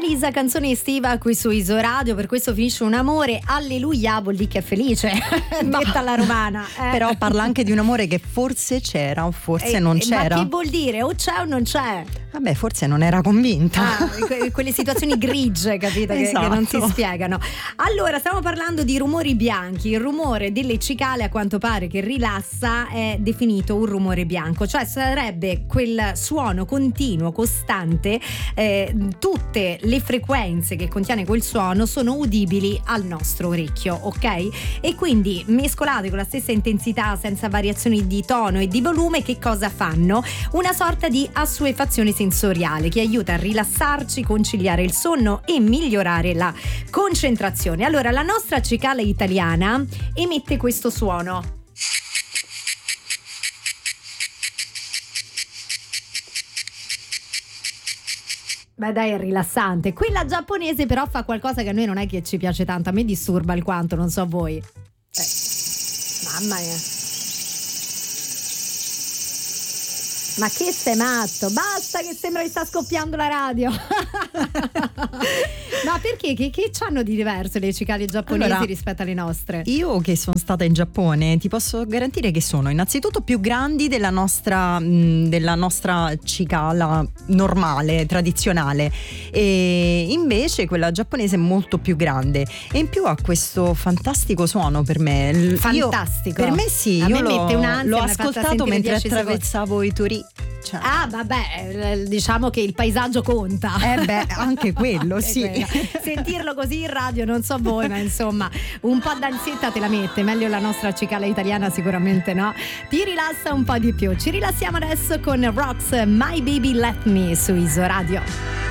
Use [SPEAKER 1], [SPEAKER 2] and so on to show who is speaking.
[SPEAKER 1] Elisa, canzone estiva qui su Iso Radio, per questo finisce un amore, alleluia, vuol dire che è felice, detta alla romana.
[SPEAKER 2] Però parla anche di un amore che forse c'era o forse non c'era.
[SPEAKER 1] Ma che vuol dire? O c'è o non c'è?
[SPEAKER 2] Vabbè, forse non era convinta.
[SPEAKER 1] Quelle situazioni grigie, capito?
[SPEAKER 2] Esatto.
[SPEAKER 1] Che non si spiegano. Allora, stiamo parlando di rumori bianchi. Il rumore delle cicale, a quanto pare, che rilassa, è definito un rumore bianco, cioè sarebbe quel suono continuo, costante. Tutte le frequenze che contiene quel suono sono udibili al nostro orecchio, ok? E quindi mescolate con la stessa intensità, senza variazioni di tono e di volume, che cosa fanno? Una sorta di assuefazione sensoriale che aiuta a rilassarci, conciliare il sonno e migliorare la concentrazione. Allora, la nostra cicala italiana emette questo suono. Beh dai, è rilassante. Quella giapponese però fa qualcosa che a noi non è che ci piace tanto, a me disturba alquanto, non so a voi. Mamma mia. Ma che sei matto? Basta, che sembra che sta scoppiando la radio. Ma perché? Che c'hanno di diverso le cicale giapponesi rispetto alle nostre?
[SPEAKER 2] Io che sono stata in Giappone ti posso garantire che sono innanzitutto più grandi della nostra cicala normale, tradizionale, e invece quella giapponese è molto più grande e in più ha questo fantastico suono per me.
[SPEAKER 1] Fantastico.
[SPEAKER 2] Per me sì,
[SPEAKER 1] a
[SPEAKER 2] io
[SPEAKER 1] me mette un'ansia,
[SPEAKER 2] l'ho
[SPEAKER 1] mi ha fatto
[SPEAKER 2] ascoltato
[SPEAKER 1] sentire
[SPEAKER 2] mentre
[SPEAKER 1] 10
[SPEAKER 2] attraversavo i Tori. Cioè.
[SPEAKER 1] Ah vabbè, diciamo che il paesaggio conta.
[SPEAKER 2] Anche quello,
[SPEAKER 1] anche
[SPEAKER 2] sì.
[SPEAKER 1] quello. Sentirlo così in radio, non so voi, ma insomma un po' d'ansietta te la mette. Meglio la nostra cicala italiana sicuramente, no? Ti rilassa un po' di più. Ci rilassiamo adesso con Rox, My Baby Let Me su Iso Radio.